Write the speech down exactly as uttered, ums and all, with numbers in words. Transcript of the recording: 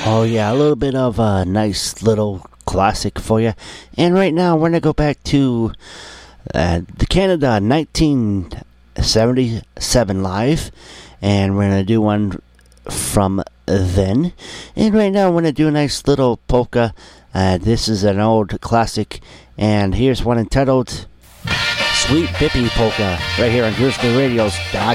Oh yeah, a little bit of a nice little classic for you. And right now we're gonna go back to uh, the Canada nineteen seventy-seven live, and we're gonna do one from then. And right now we're gonna do a nice little polka. Uh, this is an old classic, and here's one entitled Sweet Bippy Polka right here on Grizzly Radios dot